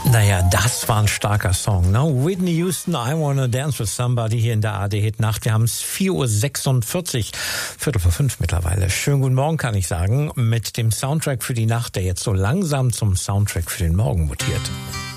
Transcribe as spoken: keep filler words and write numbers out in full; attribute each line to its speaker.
Speaker 1: Naja, das war ein starker Song, ne? Whitney Houston, I Wanna Dance with Somebody hier in der A D Hit Nacht. Wir haben es vier Uhr sechsundvierzig, Viertel vor fünf mittlerweile. Schönen guten Morgen, kann ich sagen, mit dem Soundtrack für die Nacht, der jetzt so langsam zum Soundtrack für den Morgen mutiert.